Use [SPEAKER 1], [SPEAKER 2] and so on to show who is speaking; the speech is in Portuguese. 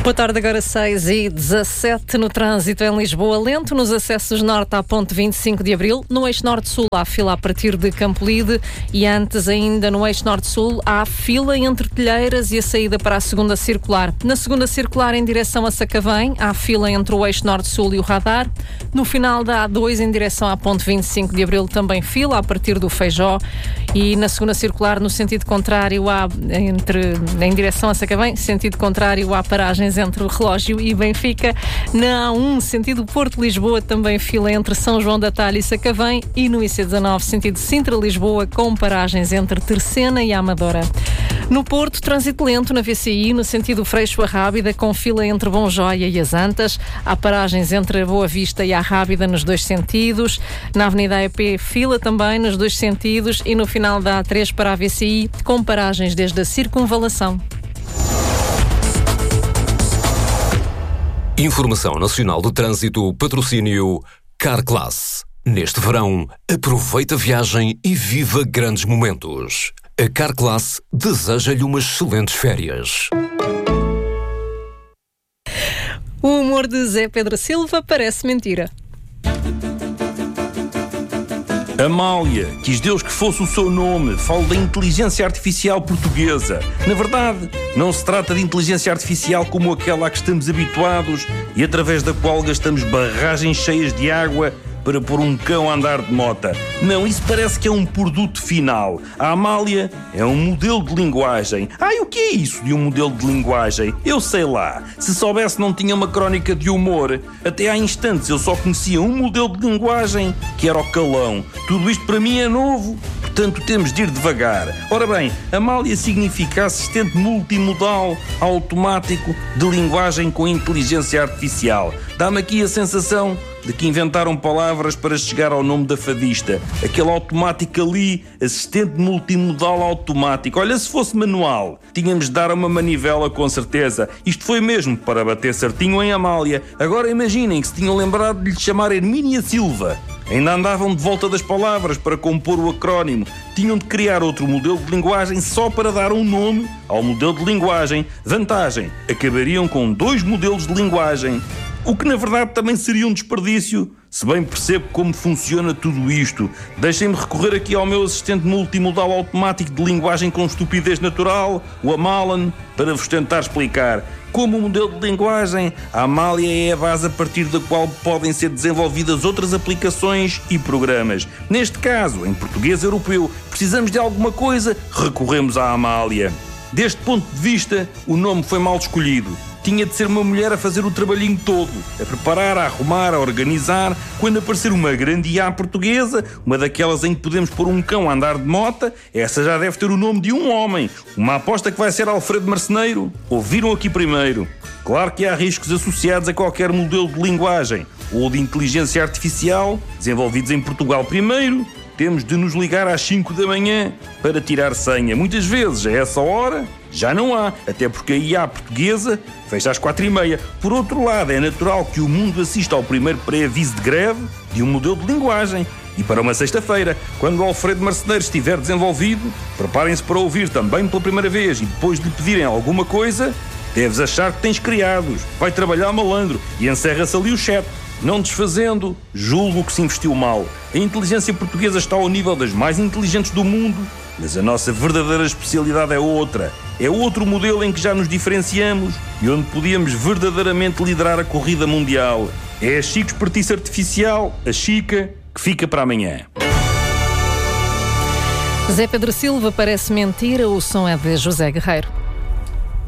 [SPEAKER 1] Boa tarde, agora 6h17 no trânsito em Lisboa. Lento nos acessos norte à ponte 25 de Abril. No eixo norte-sul há fila a partir de Campolide e antes ainda no eixo norte-sul há fila entre Telheiras e a saída para a segunda circular. Na segunda circular em direção a Sacavém há fila entre o eixo norte-sul e o Radar. No final da A2 em direção à ponte 25 de Abril também fila a partir do Feijó. E na segunda circular no sentido contrário há em direção a Sacavém, sentido contrário há paragens entre o Relógio e Benfica. Na A1, sentido Porto-Lisboa, também fila entre São João da Talha e Sacavém. E no IC19, sentido Sintra-Lisboa, com paragens entre Terceira e Amadora. No Porto, trânsito lento na VCI, no sentido Freixo a Rábida, com fila entre Bom Joia e as Antas. Há paragens entre a Boa Vista e a Rábida nos dois sentidos. Na Avenida AEP, fila também nos dois sentidos. E no final da A3 para a VCI, com paragens desde a Circunvalação.
[SPEAKER 2] Informação Nacional de Trânsito, patrocínio Carclass. Neste verão, aproveita a viagem e viva grandes momentos. A Carclass deseja-lhe umas excelentes férias.
[SPEAKER 1] O humor de Zé Pedro Silva parece mentira.
[SPEAKER 3] Amália, quis Deus que fosse o seu nome. Falo da inteligência artificial portuguesa. Na verdade, não se trata de inteligência artificial como aquela a que estamos habituados e através da qual gastamos barragens cheias de água para pôr um cão a andar de mota. Não, isso parece que é um produto final. A Amália é um modelo de linguagem. Ai, o que é isso de um modelo de linguagem? Eu sei lá. Se soubesse não tinha uma crónica de humor. Até há instantes eu só conhecia um modelo de linguagem, que era o calão. Tudo isto para mim é novo, portanto temos de ir devagar. Ora bem, Amália significa assistente multimodal automático de linguagem com inteligência artificial. Dá-me aqui a sensação de que inventaram palavras para chegar ao nome da fadista. Aquele automático ali, assistente multimodal automático. Olha, se fosse manual, tínhamos de dar uma manivela com certeza. Isto foi mesmo para bater certinho em Amália. Agora imaginem que se tinham lembrado de lhe chamar Hermínia Silva. Ainda andavam de volta das palavras para compor o acrónimo. Tinham de criar outro modelo de linguagem só para dar um nome ao modelo de linguagem. Vantagem, acabariam com 2 modelos de linguagem. O que na verdade também seria um desperdício, se bem percebo como funciona tudo isto. Deixem-me recorrer aqui ao meu assistente multimodal automático de linguagem com estupidez natural, o Amalan, para vos tentar explicar. Como modelo de linguagem, a Amália é a base a partir da qual podem ser desenvolvidas outras aplicações e programas. Neste caso, em português europeu, precisamos de alguma coisa, recorremos à Amália. Deste ponto de vista, o nome foi mal escolhido. Tinha de ser uma mulher a fazer o trabalhinho todo, a preparar, a arrumar, a organizar. Quando aparecer uma grande IA portuguesa, uma daquelas em que podemos pôr um cão a andar de mota, essa já deve ter o nome de um homem. Uma aposta que vai ser Alfredo Marceneiro. Ouviram aqui primeiro. Claro que há riscos associados a qualquer modelo de linguagem ou de inteligência artificial, desenvolvidos em Portugal primeiro. Temos de nos ligar às 5 da manhã para tirar senha. Muitas vezes, a essa hora, já não há, até porque a IA portuguesa fecha às 4h30. Por outro lado, é natural que o mundo assista ao primeiro pré-aviso de greve de um modelo de linguagem. E para uma sexta-feira, quando o Alfredo Marceneiro estiver desenvolvido, preparem-se para ouvir também pela primeira vez e depois de lhe pedirem alguma coisa, deves achar que tens criados. Vai trabalhar malandro e encerra-se ali o chat. Não desfazendo, julgo que se investiu mal. A inteligência portuguesa está ao nível das mais inteligentes do mundo, mas a nossa verdadeira especialidade é outra. É outro modelo em que já nos diferenciamos e onde podíamos verdadeiramente liderar a corrida mundial. É a Chico Espertice Artificial, a Chica, que fica para amanhã.
[SPEAKER 1] Zé Pedro Silva parece mentira, o som é de José Guerreiro.